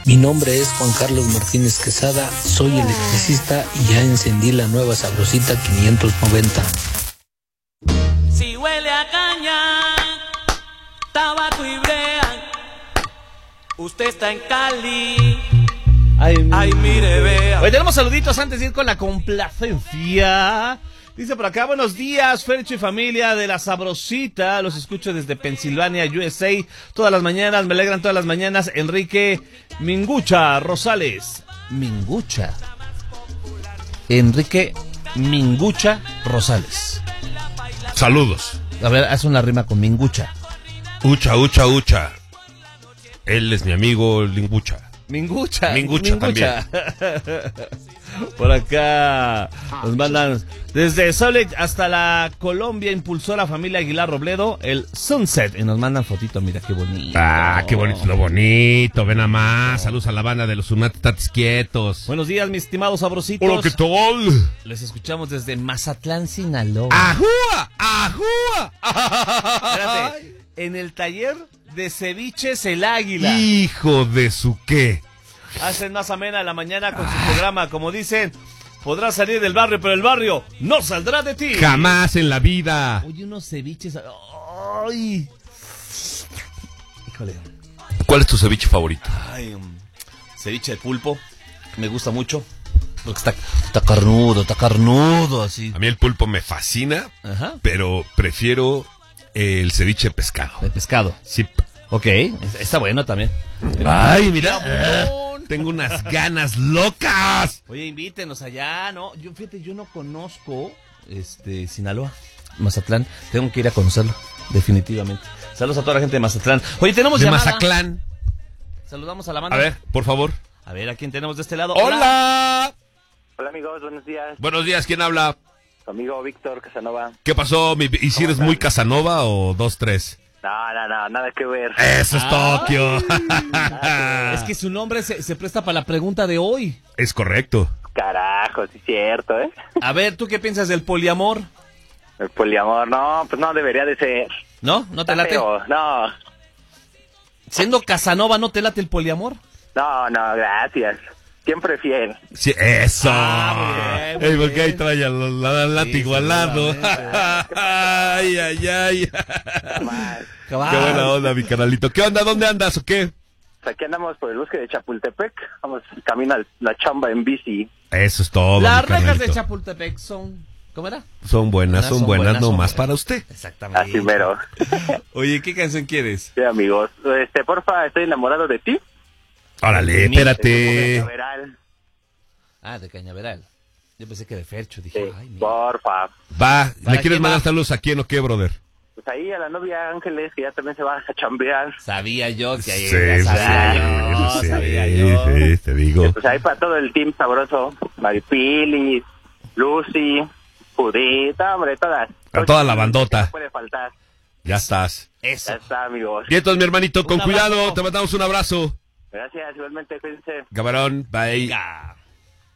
Mi nombre es Juan Carlos Martínez Quesada, soy electricista y ya encendí la nueva Sabrosita 590. Si huele a caña, tabaco y brea, usted está en Cali. Ay, mire, vea. Hoy tenemos saluditos antes de ir con la complacencia. Dice por acá, buenos días, Fercho y familia de la Sabrosita. Los escucho desde Pensilvania, USA. Todas las mañanas, me alegran todas las mañanas. Enrique Mingucha Rosales. Mingucha. Enrique Mingucha Rosales. Saludos. A ver, haz una rima con Mingucha. Ucha, ucha, ucha. Él es mi amigo Lingucha. Mingucha. Mingucha también. Por acá nos mandan desde Salt Lake hasta la Colombia, impulsó la familia Aguilar Robledo el Sunset y nos mandan fotito, mira qué bonito. Ah, qué bonito, lo bonito, ven a más. Saludos a la banda de los Unatatis Quietos. Buenos días, mis estimados sabrositos. Hola, ¿qué tal? Les escuchamos desde Mazatlán, Sinaloa. ¡Ajúa! ¡Ajúa! Espérate, en el taller de ceviches El Águila. Hijo de su qué. Hacen más amena la mañana con su programa. Como dicen, podrás salir del barrio, pero el barrio no saldrá de ti. Jamás en la vida. Oye, unos ceviches. ¡Ay! Híjole. ¿Cuál es tu ceviche favorito? Ay, ceviche de pulpo. Me gusta mucho. Porque está carnudo, así. A mí el pulpo me fascina, Ajá. pero prefiero el ceviche de pescado. De pescado. Sí. Ok, está bueno también. Ay, mira. Tengo unas ganas locas. Oye, invítenos allá, ¿no? Fíjate, yo no conozco Sinaloa, Mazatlán. Tengo que ir a conocerlo, definitivamente. Saludos a toda la gente de Mazatlán. Oye, tenemos De llamada. Mazatlán. Saludamos a la banda. A ver, por favor. A ver, ¿a quién tenemos de este lado? ¡Hola! Hola amigos, buenos días. Buenos días, ¿quién habla? Tu amigo Víctor Casanova. ¿Qué pasó? ¿Y si eres muy Casanova o 2-3? No, nada que ver. Eso es Tokio. Es que su nombre se presta para la pregunta de hoy. Es correcto. Carajo, sí es cierto, ¿eh? A ver, ¿tú qué piensas del poliamor? El poliamor, no, pues no debería de ser. ¿No? ¿No te Está late? feo, no, Siendo Casanova, ¿no te late el poliamor? no, gracias. Siempre fiel. Sí, eso. Muy Ey, porque bien. ahí trae el látigo al lado. seguramente. Ay. Más. Qué buena onda, mi canalito. ¿Qué onda? ¿Dónde andas o qué? Pues aquí andamos por el bosque de Chapultepec. Vamos camino a la chamba en bici. Eso es todo, Las mi rejas de canalito. Chapultepec son... ¿Cómo era? Son buenas nomás son para usted. Exactamente. Así mero. Oye, ¿qué canción quieres? Sí, amigos. Porfa, estoy enamorado de ti. Órale, mí. espérate. Cañaveral. Ah, de Cañaveral. Yo pensé que de Fercho. Sí, Dije, ay, mira. porfa. Va, ¿le ¿Para quieres quién mandar va? saludos a quién o qué, brother? Pues ahí a la novia Ángeles, que ya también se va a chambear. Sabía yo que ahí sabía yo. Sí, te digo. Pues ahí para todo el team sabroso. Maripili, Lucy, Judita, hombre, todas. A toda la bandota. No puede faltar. Ya estás. Eso. Ya está, amigos. Quietos, mi hermanito, con Un abrazo. cuidado. Te mandamos un abrazo. Gracias, igualmente, cuídense. Camarón, bye. Venga.